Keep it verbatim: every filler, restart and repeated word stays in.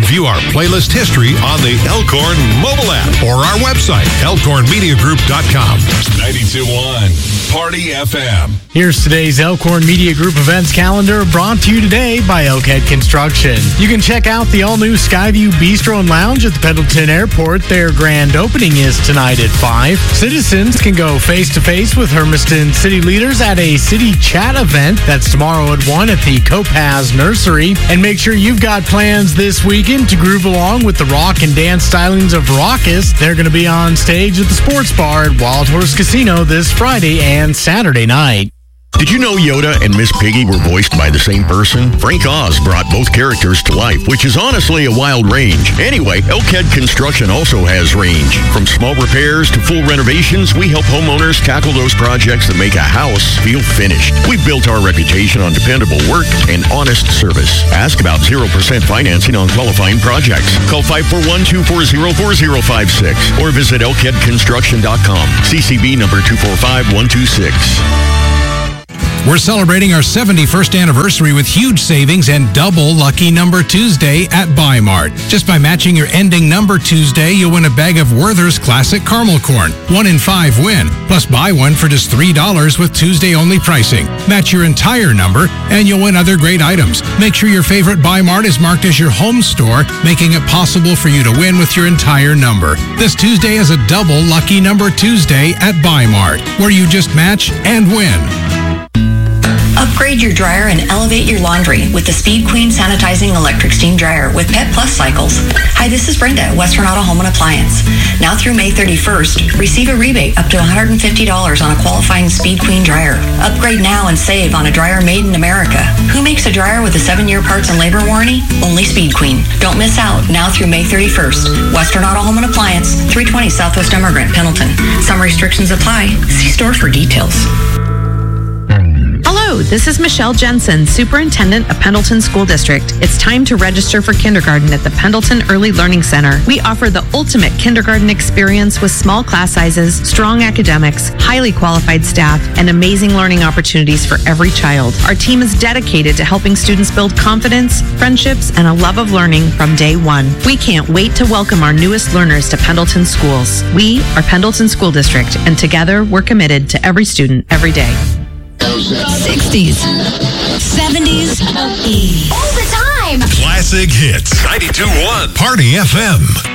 view our playlist history on the Elkhorn mobile app or our website, elkhorn media group dot com. ninety-two point one Party F M. Here's today's Elkhorn Media Group events calendar, brought to you today by Elkhead Construction. You can check out the all-new Skyview Bistro and Lounge at the Pendleton Airport. Their grand opening is tonight at five. Citizens can go face-to-face with Hermiston city leaders at a city chat event. That's tomorrow at one at the Copaz Nursery. And make sure you've got plans this weekend to groove along with the rock and dance stylings of Raucous. They're going to be on stage at the Sports Bar at Wild Horse Casino this Friday and Saturday night. Did you know Yoda and Miss Piggy were voiced by the same person? Frank Oz brought both characters to life, which is honestly a wild range. Anyway, Elkhead Construction also has range. From small repairs to full renovations, we help homeowners tackle those projects that make a house feel finished. We've built our reputation on dependable work and honest service. Ask about zero percent financing on qualifying projects. Call five four one, two four zero, four zero five six or visit elkhead construction dot com. C C B number two four five one two six. We're celebrating our seventy-first anniversary with huge savings and double Lucky Number Tuesday at Buy Mart. Just by matching your ending number Tuesday, you'll win a bag of Werther's Classic Caramel Corn. One in five win. Plus buy one for just three dollars with Tuesday-only pricing. Match your entire number, and you'll win other great items. Make sure your favorite Buy Mart is marked as your home store, making it possible for you to win with your entire number. This Tuesday is a double Lucky Number Tuesday at Buy Mart, where you just match and win. Upgrade your dryer and elevate your laundry with the Speed Queen Sanitizing Electric Steam Dryer with Pet Plus cycles. Hi, this is Brenda at Western Auto Home and Appliance. Now through May thirty-first, receive a rebate up to one hundred fifty dollars on a qualifying Speed Queen dryer. Upgrade now and save on a dryer made in America. Who makes a dryer with a seven-year parts and labor warranty? Only Speed Queen. Don't miss out now through May thirty-first. Western Auto Home and Appliance, three twenty Southwest Emigrant, Pendleton. Some restrictions apply. See store for details. Hello, this is Michelle Jensen, Superintendent of Pendleton School District. It's time to register for kindergarten at the Pendleton Early Learning Center. We offer the ultimate kindergarten experience with small class sizes, strong academics, highly qualified staff, and amazing learning opportunities for every child. Our team is dedicated to helping students build confidence, friendships, and a love of learning from day one. We can't wait to welcome our newest learners to Pendleton schools. We are Pendleton School District, and together we're committed to every student every day. sixties, seventies, eighties. All the time. Classic hits. ninety-two point one Party F M.